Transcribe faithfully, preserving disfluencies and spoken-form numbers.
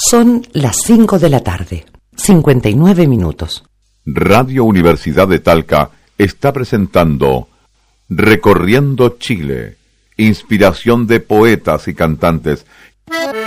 Son las cinco de la tarde, cincuenta y nueve minutos. Radio Universidad de Talca está presentando Recorriendo Chile, inspiración de poetas y cantantes.